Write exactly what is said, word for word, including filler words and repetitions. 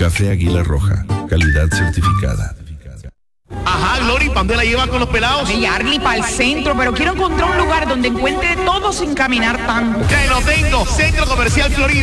Café Águila Roja, calidad certificada. Ajá, Glory, ¿para dónde la llevas con los pelados? Oye, Arlie, para el centro, pero quiero encontrar un lugar donde encuentre todo sin caminar tanto. ¡Que lo tengo! Centro Comercial Florida.